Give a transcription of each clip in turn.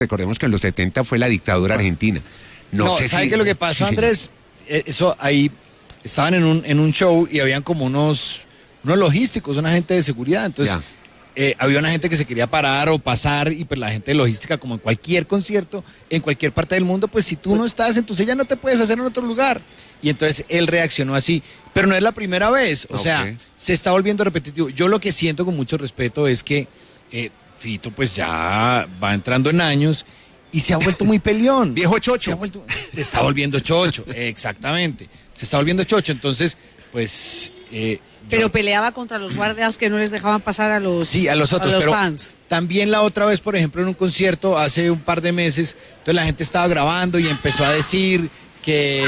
Recordemos que en los 70 fue la dictadura argentina. No sé ¿sabe si... qué es lo que pasó, sí, Andrés? Eso ahí estaban en un show y habían como unos logísticos, una gente de seguridad. Entonces, había una gente que se quería parar o pasar y pues la gente de logística, como en cualquier concierto, en cualquier parte del mundo, pues si tú no estás en tu silla no te puedes hacer en otro lugar. Y entonces él reaccionó así. Pero no es la primera vez, o sea, se está volviendo repetitivo. Yo lo que siento con mucho respeto es que Fito pues ya va entrando en años y se ha vuelto muy peleón. Viejo chocho. Se está volviendo chocho, exactamente. Se está volviendo chocho, entonces, pues... pero peleaba contra los guardias que no les dejaban pasar a los otros, pero fans. También la otra vez, por ejemplo, en un concierto hace un par de meses, entonces la gente estaba grabando y empezó a decir que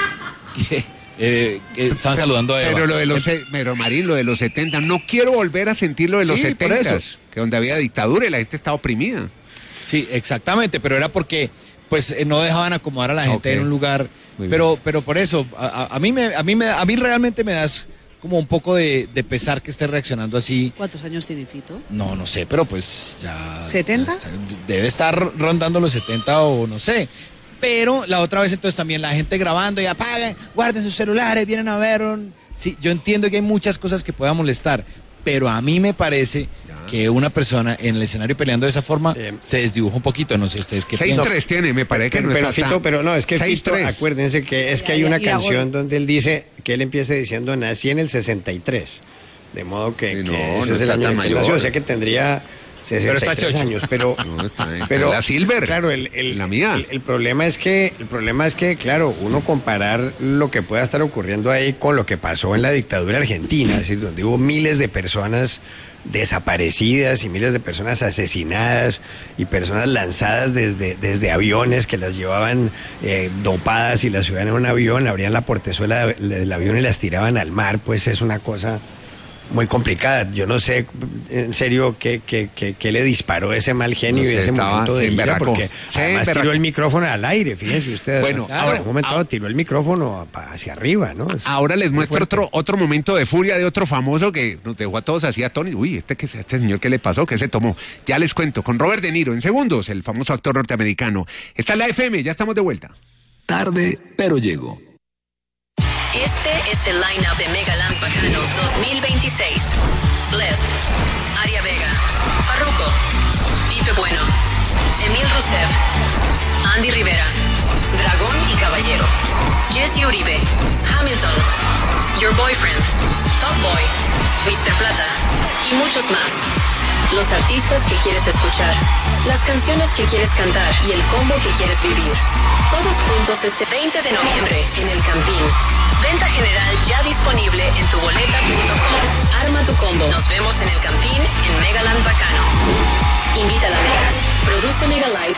estaban saludando a Eva. Pero Marín, lo de los 70, no quiero volver a sentir lo de los 70, que donde había dictadura y la gente estaba oprimida. Sí, exactamente, pero era porque pues no dejaban acomodar a la gente en un lugar, pero por eso a mí realmente me das como un poco de pesar que esté reaccionando así. ¿Cuántos años tiene Fito? No sé, pero pues ya... ¿70? Debe estar rondando los 70 o no sé. Pero la otra vez entonces también la gente grabando y apaguen, guarden sus celulares, vienen a ver. Sí, yo entiendo que hay muchas cosas que puedan molestar, pero a mí me parece que una persona en el escenario peleando de esa forma se desdibuja un poquito, no sé ustedes qué piensan. 6-3 tiene, me parece que no pero está Fito, pero no, es que 6-3. Fito, acuérdense que es que hay una canción donde él dice, que él empieza diciendo, nací en el 63, de modo que, ese es el año en el que nació, o sea que tendría 63 años, pero pero la Silver, claro, la mía. El problema es que, claro, uno comparar lo que pueda estar ocurriendo ahí con lo que pasó en la dictadura argentina, es decir, donde hubo miles de personas desaparecidas y miles de personas asesinadas y personas lanzadas desde aviones que las llevaban dopadas y las subían en un avión, abrían la portezuela del avión y las tiraban al mar, pues es una cosa muy complicada. Yo no sé en serio qué le disparó ese mal genio y ese momento de ira, porque además tiró el micrófono al aire, fíjense ustedes. Bueno, ahora en un momento tiró el micrófono hacia arriba, ¿no? Ahora les muestro otro momento de furia de otro famoso que nos dejó a todos así atónitos. Uy, este señor, ¿qué le pasó? ¿Qué se tomó? Ya les cuento, con Robert De Niro, en segundos, el famoso actor norteamericano. Está en la FM, ya estamos de vuelta. Tarde, pero llego. Este es el line-up de Megaland Bacano 2026. Blessed, Aria Vega, Farruko, Pipe Bueno, Emil Rusev, Andy Rivera, Dragón y Caballero, Jesse Uribe, Hamilton, Your Boyfriend, Top Boy, Mr. Plata y muchos más. Los artistas que quieres escuchar, las canciones que quieres cantar y el combo que quieres vivir. Todos juntos este 20 de noviembre en El Campín. Venta general ya disponible en tuboleta.com. Arma tu combo. Nos vemos en El Campín en Megaland Bacano. Invita a la Mega. Produce Megalife.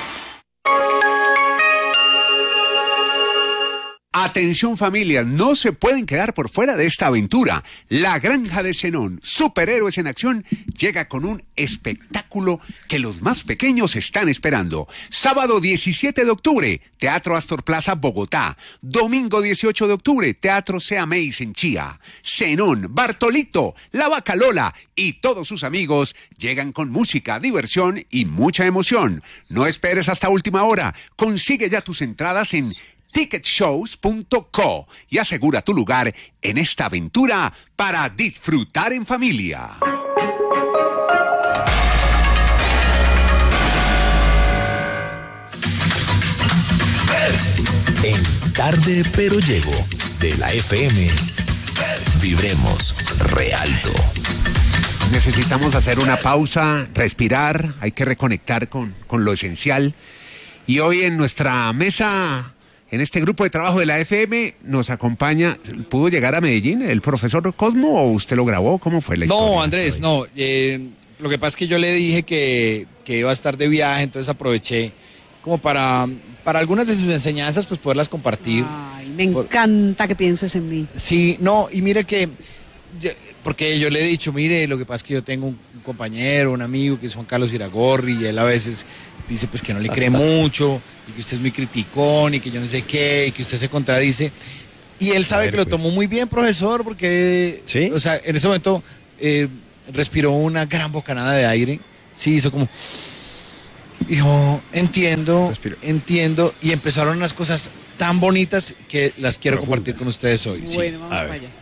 Atención familia, no se pueden quedar por fuera de esta aventura. La Granja de Zenón, superhéroes en acción, llega con un espectáculo que los más pequeños están esperando. Sábado 17 de octubre, Teatro Astor Plaza, Bogotá. Domingo 18 de octubre, Teatro Seameis en Chía. Zenón, Bartolito, La Vaca Lola y todos sus amigos llegan con música, diversión y mucha emoción. No esperes hasta última hora. Consigue ya tus entradas en ticketshows.co y asegura tu lugar en esta aventura para disfrutar en familia. En Tarde pero llego, de la FM, vibremos re alto. Necesitamos hacer una pausa, respirar, hay que reconectar con lo esencial. Y hoy en nuestra mesa, en este grupo de trabajo de la FM, nos acompaña, ¿pudo llegar a Medellín el profesor Cosmo o usted lo grabó? ¿Cómo fue la historia? No, Andrés, no. Lo que pasa es que yo le dije que iba a estar de viaje, entonces aproveché como para algunas de sus enseñanzas, pues poderlas compartir. Ay, me encanta que pienses en mí. Sí, no, y mire que, porque yo le he dicho, mire, lo que pasa es que yo tengo un compañero, un amigo que es Juan Carlos Iragorri, y él a veces dice pues que no le cree mucho, y que usted es muy criticón, y que yo no sé qué, y que usted se contradice. Y él sabe que lo tomó muy bien, profesor, porque, ¿sí? O sea, en ese momento respiró una gran bocanada de aire, sí, hizo como... Dijo, entiendo, y empezaron unas cosas tan bonitas que las quiero compartir con ustedes hoy. Bueno, vamos para allá.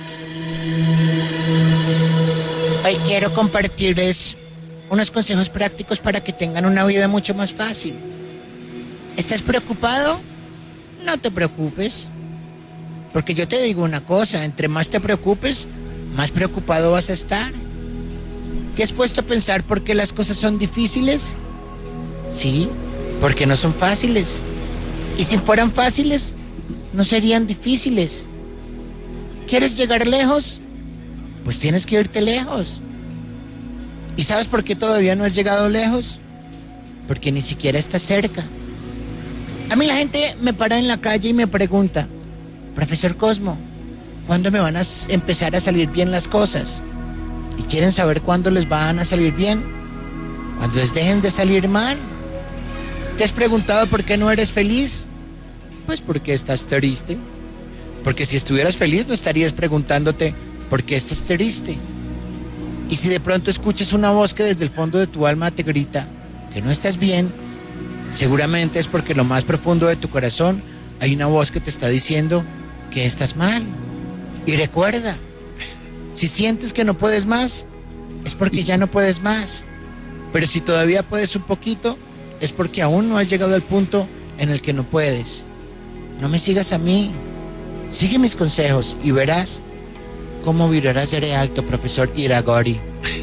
Hoy quiero compartirles unos consejos prácticos para que tengan una vida mucho más fácil. ¿Estás preocupado? No te preocupes. Porque yo te digo una cosa, entre más te preocupes, más preocupado vas a estar. ¿Te has puesto a pensar por qué las cosas son difíciles? Sí, porque no son fáciles. Y si fueran fáciles, no serían difíciles. ¿Quieres llegar lejos? Pues tienes que irte lejos. ¿Y sabes por qué todavía no has llegado lejos? Porque ni siquiera estás cerca. A mí la gente me para en la calle y me pregunta, profesor Cosmo, ¿cuándo me van a empezar a salir bien las cosas? ¿Y quieren saber cuándo les van a salir bien? Cuando les dejen de salir mal. ¿Te has preguntado por qué no eres feliz? Pues porque estás triste. Porque si estuvieras feliz no estarías preguntándote por qué estás triste. Y si de pronto escuchas una voz que desde el fondo de tu alma te grita que no estás bien, seguramente es porque en lo más profundo de tu corazón hay una voz que te está diciendo que estás mal. Y recuerda, si sientes que no puedes más, es porque ya no puedes más. Pero si todavía puedes un poquito, es porque aún no has llegado al punto en el que no puedes. No me sigas a mí. Sigue mis consejos y verás cómo virarás de alto, profesor Iragori.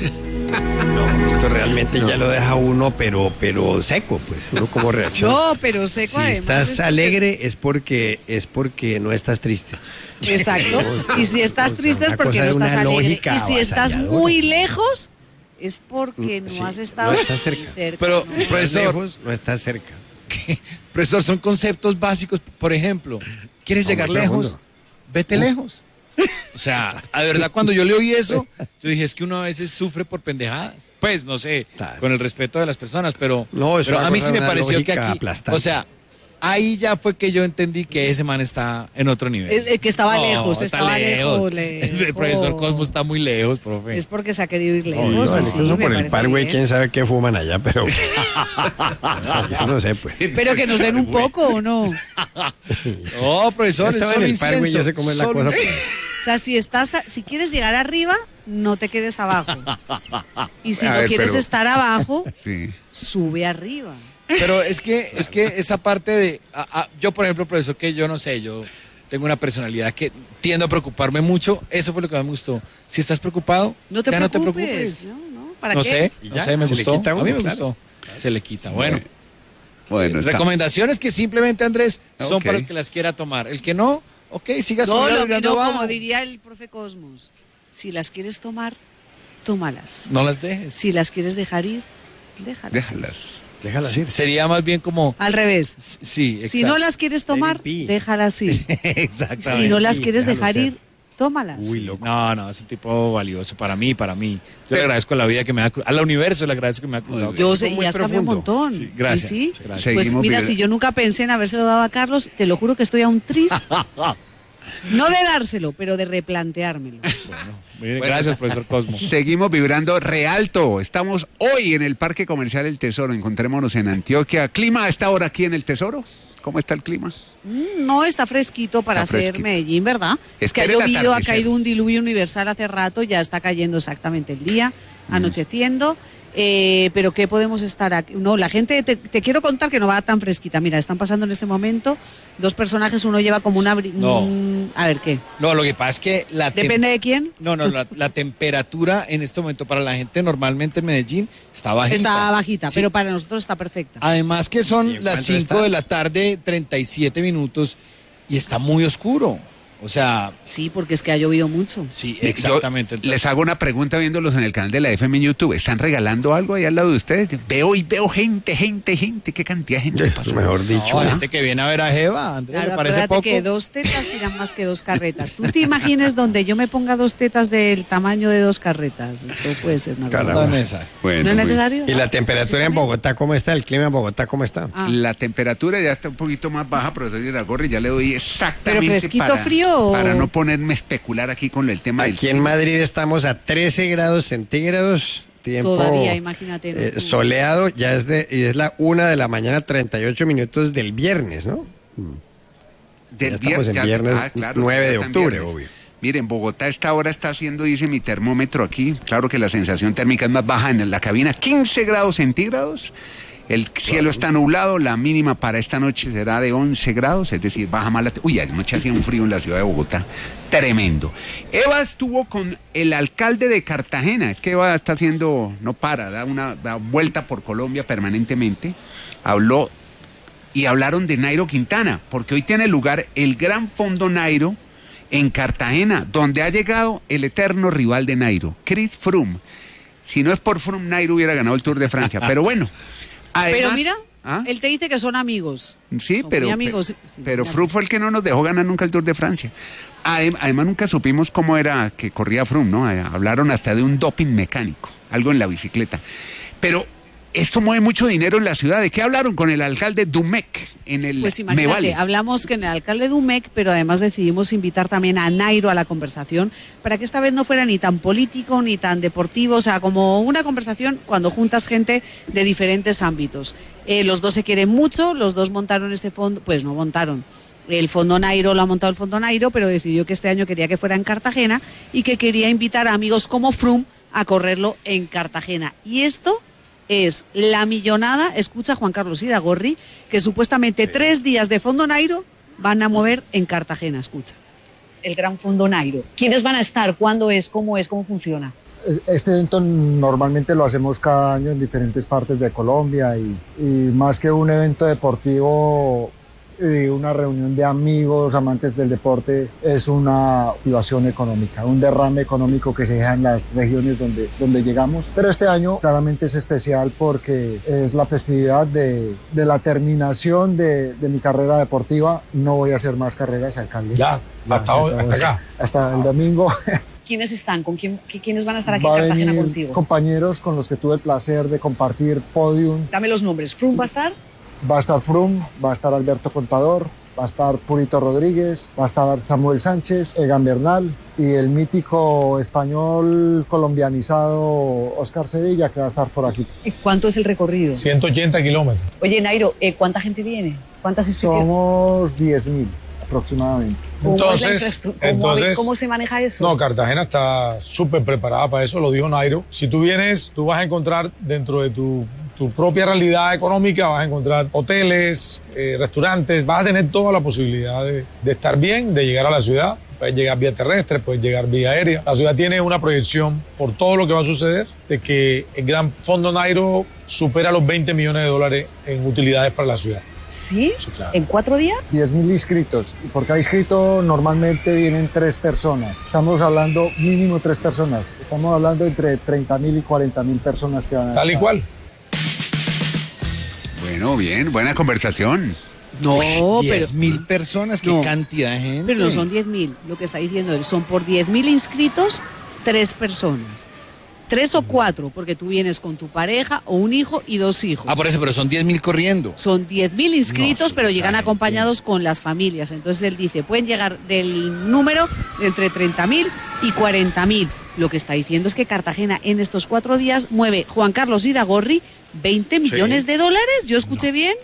No, esto realmente ya lo deja uno, pero seco, pues, uno como reacción. No, pero seco Si además. estás alegre es porque no estás triste. Exacto. Y si estás triste es porque no estás alegre. Y si estás muy lejos es porque no has estado no estás cerca. Pero, ¿no? Si estás profesor, lejos, no estás cerca. profesor, son conceptos básicos. Por ejemplo, ¿quieres llegar muy lejos? profundo. Vete lejos. O sea, a verdad, cuando yo le oí eso, yo dije, es que uno a veces sufre por pendejadas. Pues, no sé, Claro. con el respeto de las personas, pero, No, es pero una a mí cosa, sí me una pareció que lógica aquí, aplastante. o sea, ahí ya fue que yo entendí que ese man está en otro nivel. El que estaba lejos, está estaba lejos. El profesor Cosmo está muy lejos, profe. Es porque se ha querido ir Sí, lejos. no, sí, incluso me por el parece par, güey, bien. quién sabe qué fuman allá, pero yo no sé, pues. Pero que nos den un poco, ¿o no? No, profesor, es Estaba solo en el par, güey, yo incienso. sé cómo es la Solo cosa. incienso. O sea, si quieres llegar arriba, no te quedes abajo. Y si A no ver, quieres pero- estar abajo, Sí. sube arriba. Pero es que esa parte de... yo, por ejemplo, profesor, que yo no sé, yo tengo una personalidad que tiendo a preocuparme mucho. Eso fue lo que más me gustó. Si estás preocupado, No te ya preocupes. no te preocupes. No, ¿para No qué? sé, Y no ya, sé, me se le gustó. quita a A mí uno, me claro. gustó. Se le quita. Bueno, Bueno, está- recomendaciones que simplemente, Andrés, son Ok. para el que las quiera tomar. El que no, ok, siga No, subiendo, no, mirando no, abajo. como diría el profe Cosmos, si las quieres tomar, tómalas. No las dejes. Si las quieres dejar ir, déjalas. déjalas. Déjala ir. Sería más bien como... Al revés. Sí, exacto. Si no las quieres tomar, Baby. déjalas ir. Exactamente. Si no las Sí, quieres déjalo dejar ser. ir, tómalas. Uy, loco. No, es un tipo valioso para mí. Yo le agradezco a la vida que me ha cruzado, al universo le agradezco que me ha cruzado. Yo sé, Muy y has cambiado un profundo. montón. Sí, gracias, Sí, sí. gracias. Pues Seguimos mira, viendo- si yo nunca pensé en habérselo dado a Carlos, te lo juro que estoy a un tris. No de dárselo, pero de replanteármelo. Bueno, gracias, profesor Cosmo. Seguimos vibrando Realto. Estamos hoy en el Parque Comercial El Tesoro. Encontrémonos en Antioquia. ¿Clima a esta hora aquí en El Tesoro? ¿Cómo está el clima? No está fresquito para Está hacer fresquito. Medellín, ¿verdad? Es que ha Espere el llovido, ha atardecer. caído un diluvio universal hace rato, ya está cayendo exactamente el día, anocheciendo. Pero ¿qué podemos estar aquí? No, la gente, te quiero contar que no va tan fresquita. Mira, están pasando en este momento dos personajes, uno lleva como una... No. A ver, ¿qué? No, lo que pasa es que Depende de quién. la temperatura en este momento para la gente normalmente en Medellín está bajita. Está bajita, Sí. pero para nosotros está perfecta. Además que ¿Y son en las cuánto 5 está? de la tarde, 37 minutos, y está muy oscuro. O sea, Sí, porque es que ha llovido mucho. sí, Yo exactamente. Entonces, les hago una pregunta viéndolos en el canal de la FM en YouTube. ¿Están regalando algo ahí al lado de ustedes? Veo gente. ¿Qué cantidad de gente pasó? Mejor dicho. no, ¿ah? gente que viene a ver a Jeva, Andrés, Claro, ¿le parece acuérdate poco? que 2 tetas tiran más que 2 carretas. ¿Tú te imagines donde yo me ponga 2 tetas del tamaño de 2 carretas? Esto puede ser una Caramba. No cosa. es necesario. Bueno, ¿No es muy- necesario? ¿Y la ¿No? temperatura ¿Sí en está bien? Bogotá cómo está? ¿El clima en Bogotá cómo está? Ah. La temperatura ya está un poquito más baja, profesor Iragorri, ya le doy exactamente ¿Pero fresquito, frío o- para no ponerme especular aquí con el tema del Aquí en Madrid estamos a 13 grados centígrados tiempo Todavía, imagínate. soleado, y es la 1:38 a.m. del viernes, ¿no? Del estamos en viernes, claro, 9 de ya octubre, viernes. obvio. Miren, Bogotá a esta hora está haciendo, dice mi termómetro aquí, claro que la sensación térmica es más baja en la cabina, 15 grados centígrados, el cielo está nublado, la mínima para esta noche será de 11 grados, es decir, baja más la... Uy, anoche hacía un frío en la ciudad de Bogotá, tremendo. Eva estuvo con el alcalde de Cartagena, es que Eva está haciendo, no para, da vuelta por Colombia permanentemente, habló y hablaron de Nairo Quintana, porque hoy tiene lugar el Gran Fondo Nairo, en Cartagena, donde ha llegado el eterno rival de Nairo, Chris Froome. Si no es por Froome, Nairo hubiera ganado el Tour de Francia. Pero bueno, además, pero mira, él te dice que son amigos. Sí, son pero, muy amigos. pero Froome fue el que no nos dejó ganar nunca el Tour de Francia. Además, nunca supimos cómo era que corría Froome, ¿no? Hablaron hasta de un doping mecánico, algo en la bicicleta. Pero esto mueve mucho dinero en la ciudad. ¿De qué hablaron con el alcalde Dumec en el Pues imagínate, Mevale? hablamos con el alcalde Dumec, pero además decidimos invitar también a Nairo a la conversación para que esta vez no fuera ni tan político ni tan deportivo, o sea, como una conversación cuando juntas gente de diferentes ámbitos. Los dos se quieren mucho, los dos montaron este fondo, pues no montaron. El Fondo Nairo lo ha montado el Fondo Nairo, pero decidió que este año quería que fuera en Cartagena y que quería invitar a amigos como Froome a correrlo en Cartagena. Y esto es la millonada, escucha Juan Carlos Iragorri, que supuestamente 3 días de Fondo Nairo van a mover en Cartagena, escucha. El Gran Fondo Nairo. ¿Quiénes van a estar? ¿Cuándo es? ¿Cómo es? ¿Cómo funciona? Este evento normalmente lo hacemos cada año en diferentes partes de Colombia y más que un evento deportivo, una reunión de amigos, amantes del deporte, es una activación económica, un derrame económico que se deja en las regiones donde llegamos. Pero este año claramente es especial porque es la festividad de la terminación de mi carrera deportiva. No voy a hacer más carreras, alcalde. Ya hasta acá. Hasta el domingo. ¿Quiénes están? ¿Quiénes van a estar aquí Va en Cartagena a venir contigo? compañeros con los que tuve el placer de compartir podium. Dame los nombres. ¿Froome va a estar? Va a estar Froome, va a estar Alberto Contador, va a estar Purito Rodríguez, va a estar Samuel Sánchez, Egan Bernal y el mítico español colombianizado Oscar Sevilla, que va a estar por aquí. ¿Cuánto es el recorrido? 180 kilómetros. Oye, Nairo, ¿cuánta gente viene? ¿Cuántas inscripciones? Somos 10.000 aproximadamente. ¿Cómo se maneja eso? No, Cartagena está súper preparada para eso, lo dijo Nairo. Si tú vienes, tú vas a encontrar dentro de tu propia realidad económica, vas a encontrar hoteles, restaurantes, vas a tener toda la posibilidad de estar bien, de llegar a la ciudad. Puedes llegar vía terrestre, puedes llegar vía aérea. La ciudad tiene una proyección por todo lo que va a suceder de que el Gran Fondo Nairo supera los $20 millones en utilidades para la ciudad. ¿Sí? Sí, claro. ¿En 4 días? 10.000 inscritos. Y por cada inscrito normalmente vienen 3 personas. Estamos hablando mínimo 3 personas. Estamos hablando entre 30.000 y 40.000 personas que van a Tal y estar. cual. Bueno, bien, buena conversación. No, pero 10.000 personas, qué No. cantidad de gente. Pero no son 10.000, lo que está diciendo él. Son por 10.000 inscritos, 3 personas. 3 o 4, porque tú vienes con tu pareja o un hijo y 2 hijos. Ah, por eso, pero son 10.000 corriendo. Son 10.000 inscritos, No, pero son llegan mucha acompañados con las familias. Entonces él dice, pueden llegar del número de entre 30.000 y 40.000. Lo que está diciendo es que Cartagena en estos 4 días mueve Juan Carlos Iragorri 20 millones de dólares. ¿Yo escuché bien?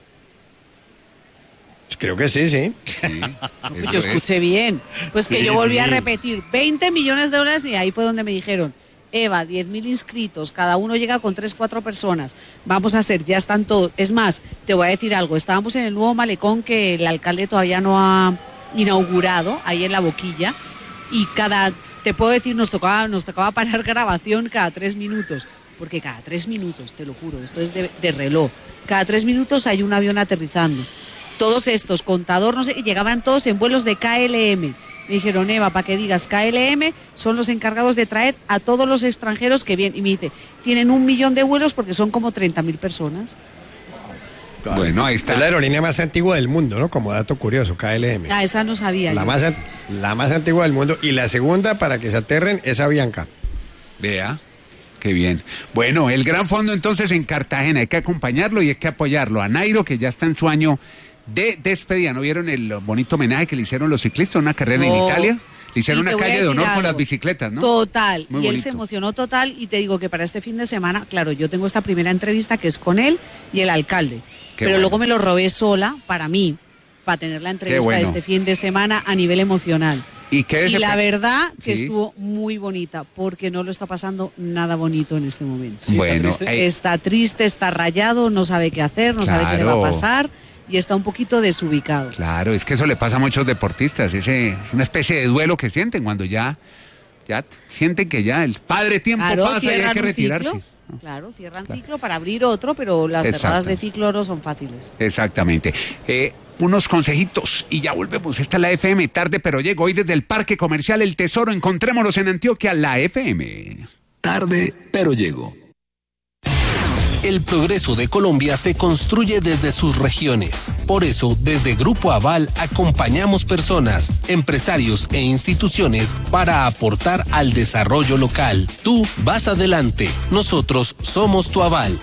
Creo que sí, sí. Pues yo escuché bien. Pues que Sí, yo volví a sí. repetir, 20 millones de dólares y ahí fue donde me dijeron, Eva, 10.000 inscritos, cada uno llega con 3, 4 personas. Vamos a hacer, ya están todos. Es más, te voy a decir algo, estábamos en el nuevo malecón que el alcalde todavía no ha inaugurado, ahí en La Boquilla, y te puedo decir, nos tocaba parar grabación cada 3 minutos. Porque cada 3 minutos, te lo juro, esto es de reloj, cada 3 minutos hay un avión aterrizando. Todos estos, contador, no sé, llegaban todos en vuelos de KLM. Me dijeron, Eva, para que digas, KLM son los encargados de traer a todos los extranjeros que vienen. Y me dice, tienen 1 millón de vuelos porque son como 30.000 personas. Bueno, ahí Es está. la aerolínea más antigua del mundo, ¿no? Como dato curioso, KLM. Ah, esa no sabía La yo. más antigua del mundo. Y la segunda, para que se aterren, es Avianca. Vea, qué bien. Bueno, el Gran Fondo entonces en Cartagena, hay que acompañarlo y hay que apoyarlo. A Nairo, que ya está en su año de despedida. ¿No vieron el bonito homenaje que le hicieron los ciclistas? Una carrera en No. Italia. Hicieron Y te una voy a calle de decir honor con las algo. bicicletas, ¿no? Total. Muy Y él bonito. se emocionó total y te digo que para este fin de semana, claro, yo tengo esta primera entrevista que es con él y el alcalde. Pero bueno. luego me lo robé sola para mí, para tener la entrevista bueno. de este fin de semana a nivel emocional. ¿Y qué Y la verdad que Sí. estuvo muy bonita, porque no lo está pasando nada bonito en este momento. Bueno, Está triste, está rayado, no sabe qué hacer, no sabe qué le va a Claro. pasar y está un poquito desubicado. Claro, es que eso le pasa a muchos deportistas, una especie de duelo que sienten cuando ya sienten que ya el padre tiempo Claro, pasa y hay cierran que un retirarse. ciclo. Claro, cierran ciclo para abrir otro, pero las Exacto. cerradas de ciclo no son fáciles. Exactamente. Unos consejitos y ya volvemos. Esta es la FM, tarde pero llego hoy desde el Parque Comercial El Tesoro. Encontrémonos en Antioquia, la FM. Tarde, pero llego. El progreso de Colombia se construye desde sus regiones. Por eso, desde Grupo Aval acompañamos personas, empresarios e instituciones para aportar al desarrollo local. Tú vas adelante, nosotros somos tu aval.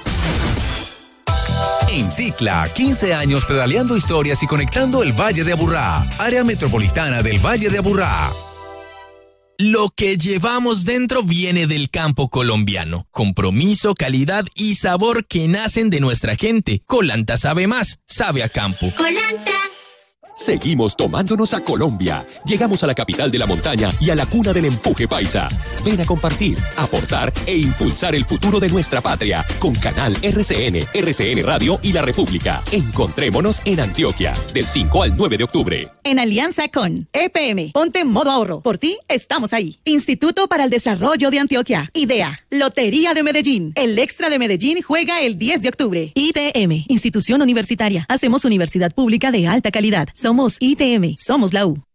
En Cicla, 15 años pedaleando historias y conectando el Valle de Aburrá, área metropolitana del Valle de Aburrá. Lo que llevamos dentro viene del campo colombiano. Compromiso, calidad y sabor que nacen de nuestra gente. Colanta sabe más, sabe a campo. Colanta. Seguimos tomándonos a Colombia. Llegamos a la capital de la montaña y a la cuna del empuje paisa. Ven a compartir, aportar e impulsar el futuro de nuestra patria con Canal RCN Radio y La República. Encontrémonos en Antioquia del 5 al 9 de octubre. En alianza con EPM, ponte en modo ahorro. Por ti, estamos ahí. Instituto para el Desarrollo de Antioquia. IDEA, Lotería de Medellín. El Extra de Medellín juega el 10 de octubre. ITM, Institución Universitaria. Hacemos universidad pública de alta calidad. Somos ITM, somos la U.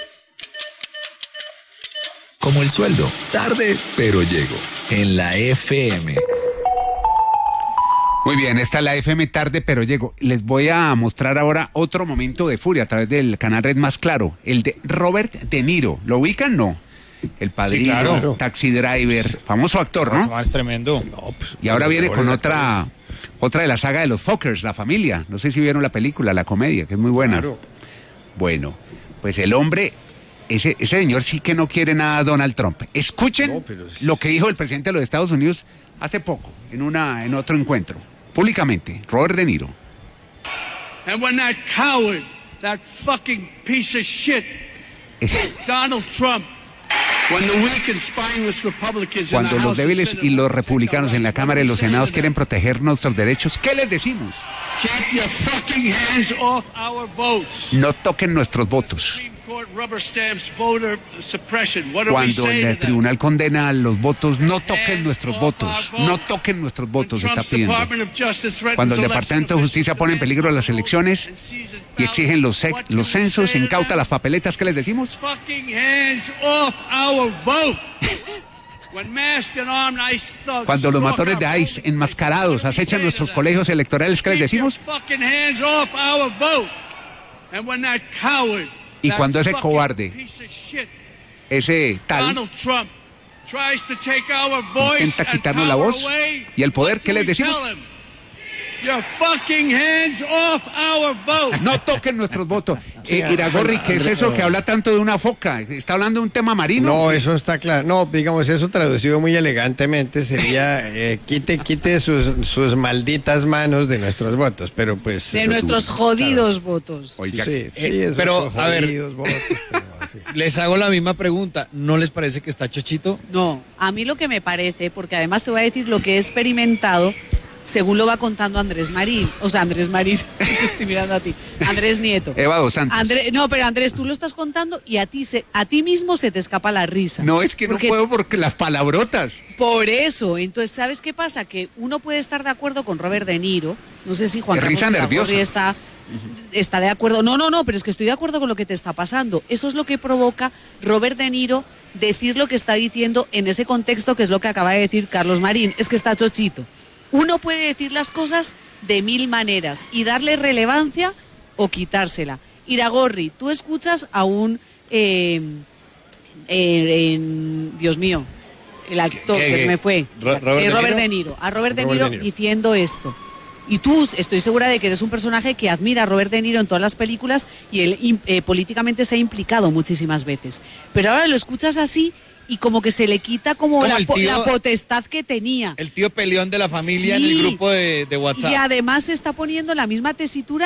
Como el sueldo, tarde pero llego. En la FM. Muy bien, esta es la FM, tarde pero llego. Les voy a mostrar ahora otro momento de furia a través del canal Red Más Claro, el de Robert De Niro. ¿Lo ubican? No. El Padrino, Sí, claro. Taxi Driver, famoso actor, ¿no? Es tremendo. Y ahora viene con otra de la saga de los Fockers, La Familia. No sé si vieron la película, la comedia, que es muy buena. Claro. Bueno, pues el hombre, ese señor sí que no quiere nada a Donald Trump. Escuchen lo que dijo el presidente de los Estados Unidos hace poco, en otro encuentro, públicamente, Robert De Niro. And when that coward, that fucking piece of shit, Donald Trump, when the weak and spineless Republicans in Cuando the los House of débiles Senate y los republicanos en la Cámara y los Senados quieren proteger nuestros derechos, ¿qué les decimos? keep your fucking hands off our votes. No toquen nuestros votos. Supreme Court rubber stamps voter suppression. What do we Cuando say to el them? tribunal condena los votos, no toquen nuestros votos. No toquen nuestros votos, está Trump's pidiendo. Department of Justice threatens Cuando el election Departamento de Justicia pone en peligro las elecciones y exigen los censos, incauta las papeletas, ¿qué les decimos? fucking hands off our vote. When masked and armed ICE thugs Cuando los stalk matones our de ICE en enmascarados acechan nuestros colegios electorales, ¿qué les decimos? fucking hands off our vote. And when that coward, Y that cuando ese fucking cobarde, piece of shit, ese tal, Donald Trump, tries to take our voice intenta and quitarnos la power voz away, y el poder, ¿qué what les do we decimos? tell him? Your fucking hands off our vote. No toquen nuestros votos. Iragorri, ¿qué es eso que habla tanto de una foca? ¿Está hablando de un tema marino? No, eso está claro. No, digamos, eso traducido muy elegantemente sería quite sus malditas manos de nuestros votos, pero pues... De nuestros jodidos votos. Oiga, sí, esos pero, son a ver, jodidos votos, pero, en fin. les hago la misma pregunta. ¿No les parece que está chochito? No, a mí lo que me parece, porque además te voy a decir lo que he experimentado, según lo va contando Andrés Marín, te estoy mirando a ti, Andrés Nieto. Eva dos Santos. No, pero Andrés, tú lo estás contando y a ti mismo se te escapa la risa. No, es que no puedo porque las palabrotas. Por eso, entonces, ¿sabes qué pasa? Que uno puede estar de acuerdo con Robert De Niro, no sé si Juan Es risa Carlos nerviosa. Iragorri está de acuerdo. No, pero es que estoy de acuerdo con lo que te está pasando. Eso es lo que provoca Robert De Niro decir lo que está diciendo en ese contexto, que es lo que acaba de decir Carlos Marín, es que está chochito. Uno puede decir las cosas de mil maneras y darle relevancia o quitársela. Iragorri, tú escuchas a un... Dios mío, el actor que se me fue. Robert Robert De Niro. A Robert De Niro diciendo esto. Y tú, estoy segura de que eres un personaje que admira a Robert De Niro en todas las películas y él políticamente se ha implicado muchísimas veces. Pero ahora lo escuchas así y como que se le quita como la potestad que tenía. El tío peleón de la familia en el grupo de WhatsApp. Y además se está poniendo la misma tesitura